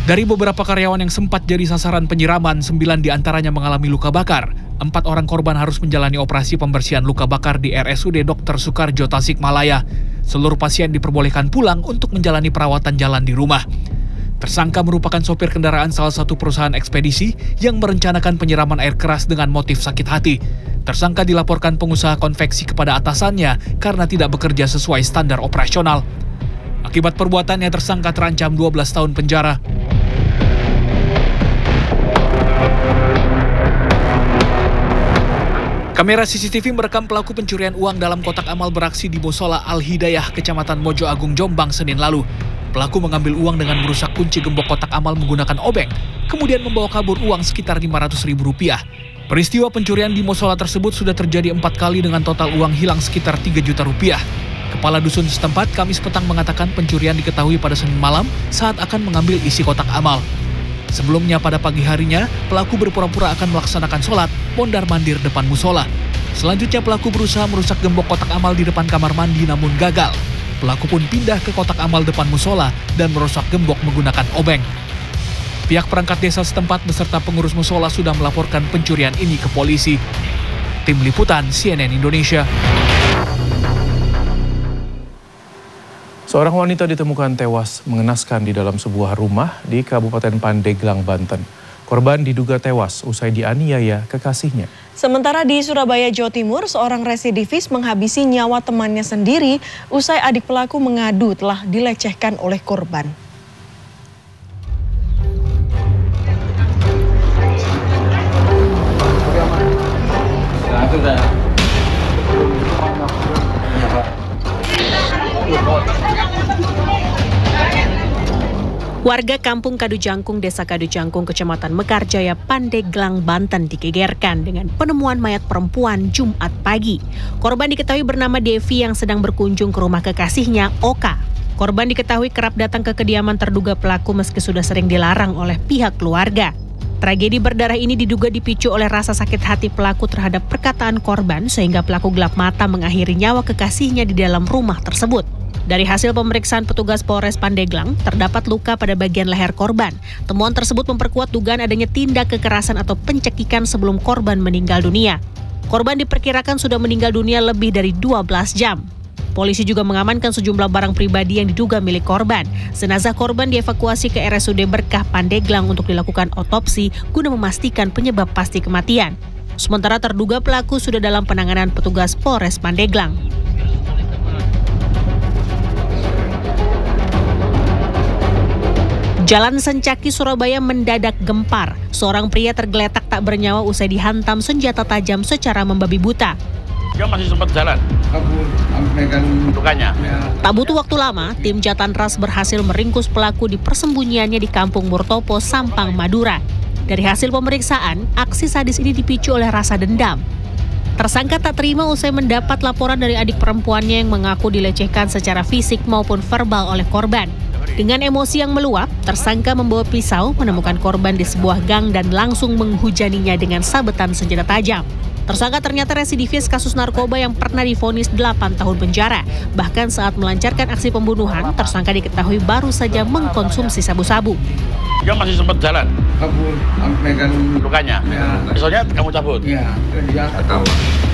Dari beberapa karyawan yang sempat jadi sasaran penyiraman, 9 diantaranya mengalami luka bakar. 4 orang korban harus menjalani operasi pembersihan luka bakar di RSUD Dr. Soekarjo Tasikmalaya. Seluruh pasien diperbolehkan pulang untuk menjalani perawatan jalan di rumah. Tersangka merupakan sopir kendaraan salah satu perusahaan ekspedisi yang merencanakan penyiraman air keras dengan motif sakit hati. Tersangka dilaporkan pengusaha konveksi kepada atasannya karena tidak bekerja sesuai standar operasional. Akibat perbuatannya, tersangka terancam 12 tahun penjara. Kamera CCTV merekam pelaku pencurian uang dalam kotak amal beraksi di Musola Al-Hidayah, Kecamatan Mojo Agung, Jombang, Senin lalu. Pelaku mengambil uang dengan merusak kunci gembok kotak amal menggunakan obeng, kemudian membawa kabur uang sekitar Rp500.000. Peristiwa pencurian di Musola tersebut sudah terjadi 4 kali dengan total uang hilang sekitar Rp3 juta. Kepala dusun setempat Kamis petang mengatakan pencurian diketahui pada Senin malam saat akan mengambil isi kotak amal. Sebelumnya pada pagi harinya, pelaku berpura-pura akan melaksanakan sholat mondar-mandir depan musola. Selanjutnya pelaku berusaha merusak gembok kotak amal di depan kamar mandi namun gagal. Pelaku pun pindah ke kotak amal depan musola dan merusak gembok menggunakan obeng. Pihak perangkat desa setempat beserta pengurus musola sudah melaporkan pencurian ini ke polisi. Tim Liputan CNN Indonesia. Seorang wanita ditemukan tewas mengenaskan di dalam sebuah rumah di Kabupaten Pandeglang, Banten. Korban diduga tewas usai dianiaya kekasihnya. Sementara di Surabaya, Jawa Timur, seorang residivis menghabisi nyawa temannya sendiri usai adik pelaku mengadu telah dilecehkan oleh korban. Warga Kampung Kadujangkung, Desa Kadujangkung, Kecamatan Mekarjaya, Pandeglang, Banten digegerkan dengan penemuan mayat perempuan Jumat pagi. Korban diketahui bernama Devi yang sedang berkunjung ke rumah kekasihnya, Oka. Korban diketahui kerap datang ke kediaman terduga pelaku meski sudah sering dilarang oleh pihak keluarga. Tragedi berdarah ini diduga dipicu oleh rasa sakit hati pelaku terhadap perkataan korban sehingga pelaku gelap mata mengakhiri nyawa kekasihnya di dalam rumah tersebut. Dari hasil pemeriksaan petugas Polres Pandeglang, terdapat luka pada bagian leher korban. Temuan tersebut memperkuat dugaan adanya tindak kekerasan atau pencekikan sebelum korban meninggal dunia. Korban diperkirakan sudah meninggal dunia lebih dari 12 jam. Polisi juga mengamankan sejumlah barang pribadi yang diduga milik korban. Jenazah korban dievakuasi ke RSUD Berkah Pandeglang untuk dilakukan otopsi guna memastikan penyebab pasti kematian. Sementara terduga pelaku sudah dalam penanganan petugas Polres Pandeglang. Jalan Sencaki, Surabaya mendadak gempar. Seorang pria tergeletak tak bernyawa usai dihantam senjata tajam secara membabi buta. Dia masih sempat jalan. Lukanya. Tak butuh waktu lama, tim Jatanras berhasil meringkus pelaku di persembunyiannya di Kampung Murtopo, Sampang, Madura. Dari hasil pemeriksaan, aksi sadis ini dipicu oleh rasa dendam. Tersangka tak terima usai mendapat laporan dari adik perempuannya yang mengaku dilecehkan secara fisik maupun verbal oleh korban. Dengan emosi yang meluap, tersangka membawa pisau menemukan korban di sebuah gang dan langsung menghujaninya dengan sabetan senjata tajam. Tersangka ternyata residivis kasus narkoba yang pernah divonis 8 tahun penjara. Bahkan saat melancarkan aksi pembunuhan, tersangka diketahui baru saja mengkonsumsi sabu-sabu. Dia masih sempat jalan. Lukanya. Pisaunya kamu cabut? Iya, dia ketawa.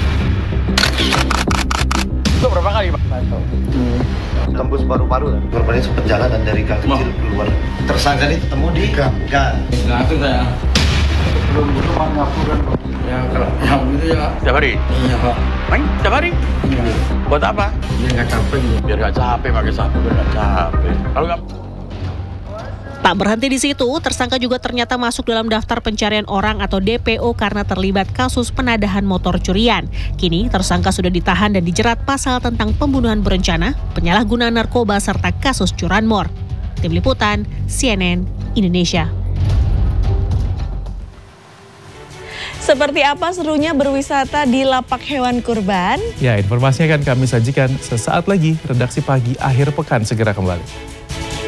Itu berapa kali, Pak? Tembus paru-paru kan. Korbannya sempat jalan dan dari gang kecil keluar. Tersangka ini ketemu di gang. Nah, itu saya. Belum butuh pengakuan. Ya, kalau yang itu ya. Setiap hari? Iya, Pak. Main? Setiap hari? Iya. Buat apa? Biar nggak capek. Biar nggak capek, pakai sabu biar nggak capek. Kalau nggak. Tak berhenti di situ, tersangka juga ternyata masuk dalam daftar pencarian orang atau DPO karena terlibat kasus penadahan motor curian. Kini, tersangka sudah ditahan dan dijerat pasal tentang pembunuhan berencana, penyalahgunaan narkoba, serta kasus curanmor. Tim Liputan, CNN Indonesia. Seperti apa serunya berwisata di lapak hewan kurban? Ya, informasinya akan kami sajikan sesaat lagi. Redaksi Pagi Akhir Pekan segera kembali.